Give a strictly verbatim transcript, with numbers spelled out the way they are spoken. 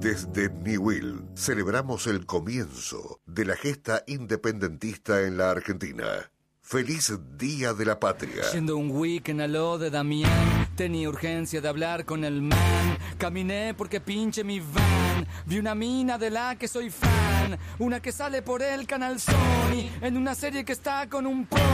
Desde Newell celebramos el comienzo de la gesta independentista en la Argentina. ¡Feliz Día de la Patria! Yendo un weekend a lo de Damián, tenía urgencia de hablar con el man. Caminé porque pinche mi van. Vi una mina de la que soy fan, una que sale por el canal Sony, en una serie que está con un pony.